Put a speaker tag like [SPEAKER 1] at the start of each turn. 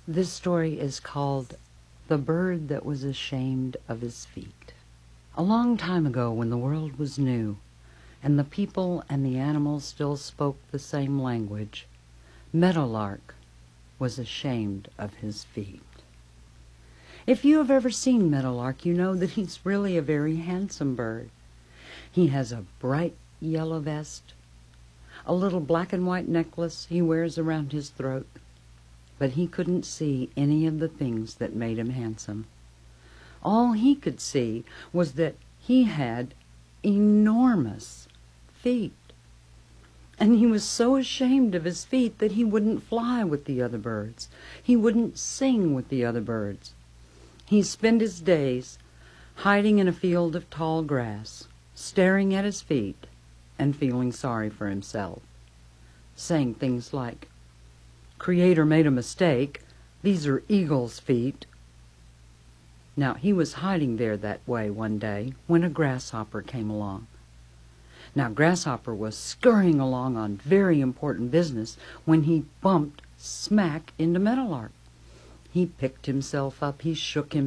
[SPEAKER 1] This story is called The Bird That Was Ashamed of His Feet. A long time ago, when the world was new, and the people and the animals still spoke the same language, Meadowlark was ashamed of his feet. If you have ever seen Meadowlark, you know that he's really a very handsome bird. He has a bright yellow vest, a little black and white necklace he wears around his throat, but he couldn't see any of the things that made him handsome. All he could see was that he had enormous feet. And he was so ashamed of his feet that he wouldn't fly with the other birds. He wouldn't sing with the other birds. He spent his days hiding in a field of tall grass, staring at his feet and feeling sorry for himself, saying things like, "Creator made a mistake. These are eagle's feet." Now, he was hiding there that way one day when a grasshopper came along. Now, Grasshopper was scurrying along on very important business when he bumped smack into Meadowlark. He picked himself up, he shook himself.